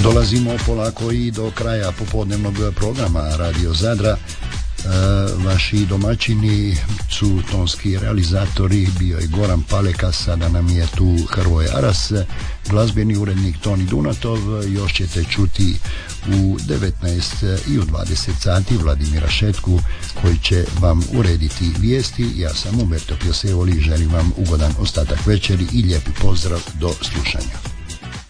Dolazimo polako i do kraja popodnevnog programa Radio Zadra. Vaši domaćini su tonski realizatori, bio je Goran Paleka, sada nam je tu Hrvoje Aras, glazbeni urednik Toni Dunatov. Još ćete čuti u 19 i u 20 sati Vladimira Šetku koji će vam urediti vijesti. Ja sam Umberto Piosevoli, želim vam ugodan ostatak večeri i lijepi pozdrav, do slušanja.